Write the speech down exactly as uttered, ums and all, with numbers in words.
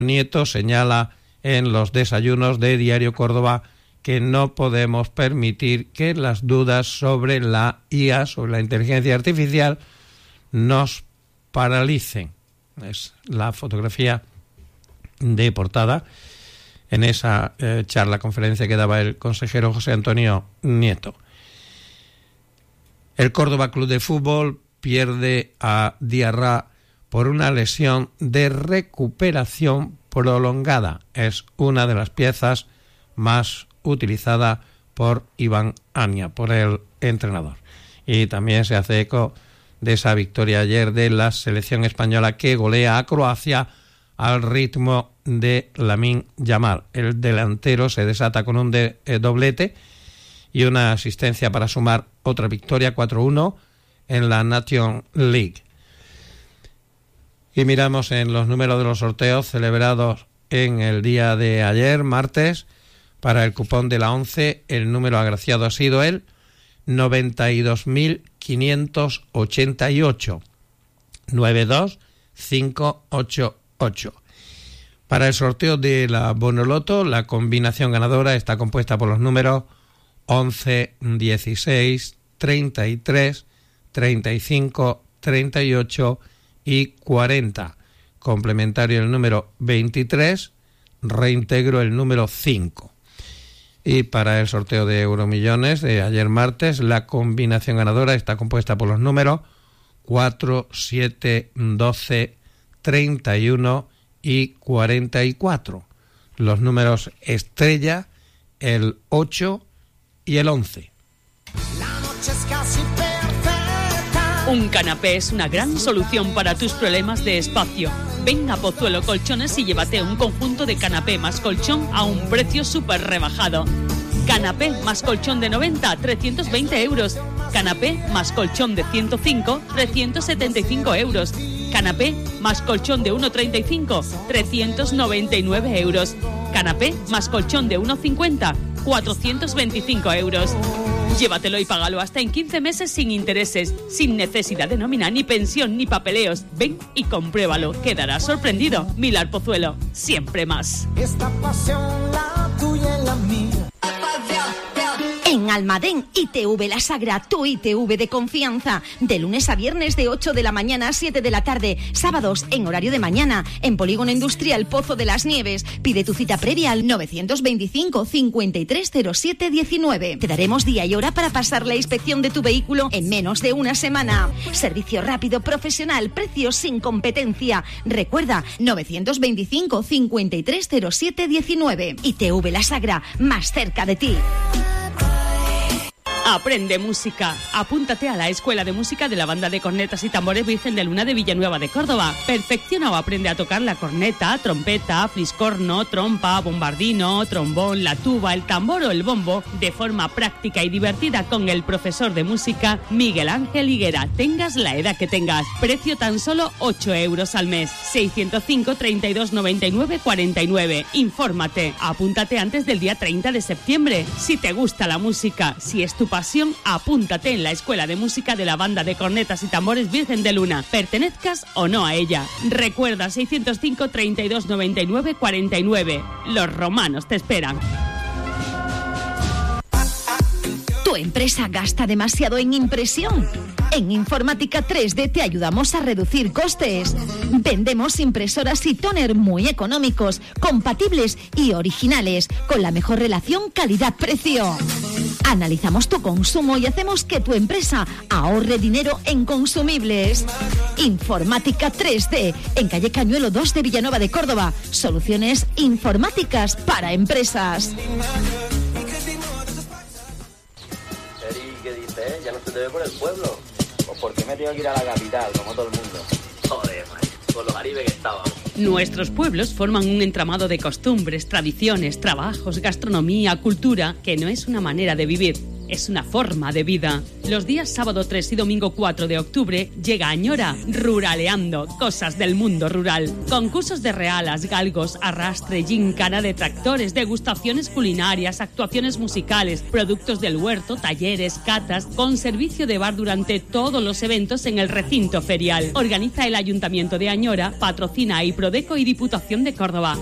Nieto señala en los desayunos de Diario Córdoba que no podemos permitir que las dudas sobre la I A, sobre la inteligencia artificial, nos paralicen. Es la fotografía de portada en esa eh, charla, conferencia que daba el consejero José Antonio Nieto. El Córdoba Club de Fútbol pierde a Diarra por una lesión de recuperación prolongada. Es una de las piezas más utilizada por Iván Ania, por el entrenador. Y también se hace eco de esa victoria ayer de la selección española que golea a Croacia al ritmo de Lamine Yamal. El delantero se desata con un de, eh, doblete y una asistencia para sumar otra victoria cuatro uno en la Nation League. Y miramos en los números de los sorteos celebrados en el día de ayer, martes. Para el cupón de la once, el número agraciado ha sido el noventa y dos mil quinientos ochenta y ocho, nueve dos cinco ocho ocho. Para el sorteo de la Bonoloto, la combinación ganadora está compuesta por los números once, dieciséis, treinta y tres, treinta y cinco, treinta y ocho y cuarenta. Complementario el número veintitrés, reintegro el número cinco. Y para el sorteo de Euromillones de ayer martes, la combinación ganadora está compuesta por los números cuatro, siete, doce, treinta y uno y cuarenta y cuatro. Los números estrella, el ocho y el once. La noche es casi perfecta. Un canapé es una gran solución para tus problemas de espacio. Ven a Pozuelo Colchones y llévate un conjunto de canapé más colchón a un precio súper rebajado. Canapé más colchón de noventa, trescientos veinte euros. Canapé más colchón de ciento cinco, trescientos setenta y cinco euros. Canapé más colchón de uno treinta y cinco, trescientos noventa y nueve euros. Canapé más colchón de uno cincuenta, cuatrocientos veinticinco euros. Llévatelo y págalo hasta en quince meses sin intereses, sin necesidad de nómina, ni pensión, ni papeleos. Ven y compruébalo, quedarás sorprendido. Milar Pozuelo, siempre más. Esta pasión, la tuya y la mía. En Almadén, I T V La Sagra, tu I T V de confianza. De lunes a viernes de ocho de la mañana a siete de la tarde. Sábados en horario de mañana. En Polígono Industrial Pozo de las Nieves. Pide tu cita previa al novecientos veinticinco, cincuenta y tres cero siete diecinueve. Te daremos día y hora para pasar la inspección de tu vehículo en menos de una semana. Servicio rápido, profesional, precios sin competencia. Recuerda, novecientos veinticinco, cincuenta y tres cero siete diecinueve. I T V La Sagra, más cerca de ti. Aprende música. Apúntate a la Escuela de Música de la Banda de Cornetas y Tambores Virgen de Luna de Villanueva de Córdoba. Perfecciona o aprende a tocar la corneta, trompeta, fliscorno, trompa, bombardino, trombón, la tuba, el tambor o el bombo de forma práctica y divertida con el profesor de música Miguel Ángel Higuera. Tengas la edad que tengas. Precio tan solo ocho euros al mes. seiscientos cinco, treinta y dos, noventa y nueve, cuarenta y nueve. Infórmate. Apúntate antes del día treinta de septiembre. Si te gusta la música, si es tu pasión, apúntate en la Escuela de Música de la Banda de Cornetas y Tambores Virgen de Luna, pertenezcas o no a ella. Recuerda, seiscientos cinco, treinta y dos, noventa y nueve, cuarenta y nueve. Los romanos te esperan. ¿Tu empresa gasta demasiado en impresión? En Informática tres D te ayudamos a reducir costes. Vendemos impresoras y tóner muy económicos, compatibles y originales, con la mejor relación calidad-precio. Analizamos tu consumo y hacemos que tu empresa ahorre dinero en consumibles. Informática tres D, en calle Cañuelo dos de Villanueva de Córdoba. Soluciones informáticas para empresas. ¿Qué dices? ¿Ya no se te ve por el pueblo? ¿O por qué me tengo que ir a la capital, como todo el mundo? Joder, man, con los garibes que estábamos. Nuestros pueblos forman un entramado de costumbres, tradiciones, trabajos, gastronomía, cultura, que no es una manera de vivir. es una forma de vida. Los días sábado tres y domingo cuatro de octubre llega Añora, Ruraleando, cosas del mundo rural. Concursos de realas, galgos, arrastre, gincana de tractores, degustaciones culinarias, actuaciones musicales, productos del huerto, talleres, catas, con servicio de bar durante todos los eventos en el recinto ferial. Organiza el Ayuntamiento de Añora, patrocina y Prodeco y Diputación de Córdoba.